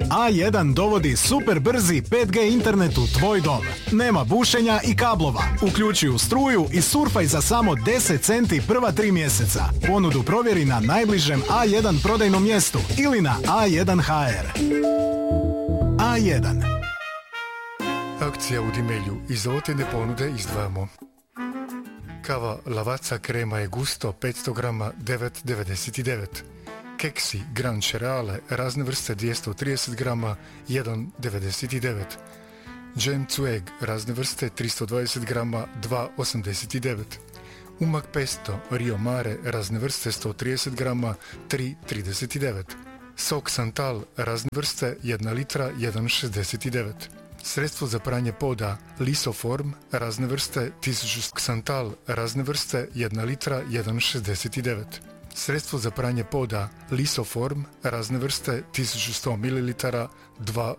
A1 dovodi super brzi 5G internet u tvoj dom. Nema bušenja i kablova. Uključi u struju i surfaj za samo 10 centi prva 3 mjeseca. Ponudu provjeri na najbližem A1 prodajnom mjestu ili na A1.hr. A1. Akcija u Dimelju. Iz ovotjedne ponude izdvajamo kava Lavazza krema je gusto 500 grama 9,99. Keksi Gran Cereale razne vrste 230 grama 1,99. Džem Zueg razne vrste 320 grama 2,89. Umak pesto Rio Mare razne vrste 130 grama 3,39. Sok Santal razne vrste 1 litra 1,69. Sredstvo za pranje poda Lisoform razne vrste 1000 Santal razne vrste 1 litra 1,69. Sredstvo za pranje poda Lisoform razne vrste 1100 ml 2